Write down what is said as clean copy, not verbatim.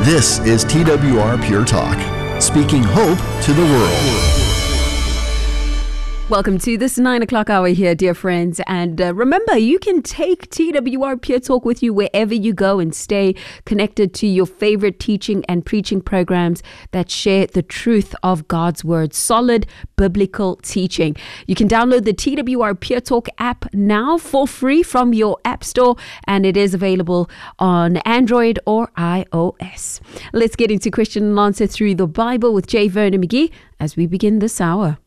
This is TWR Pure Talk, speaking hope to the world. Welcome to this 9 o'clock hour here, dear friends. And remember, you can take TWR Pure Talk with you wherever you go and stay connected to your favorite teaching and preaching programs that share the truth of God's word, solid biblical teaching. You can download the TWR Pure Talk app now for free from your app store, and it is available on Android or iOS. Let's get into question and answer through the Bible with J. Vernon McGee as we begin this hour.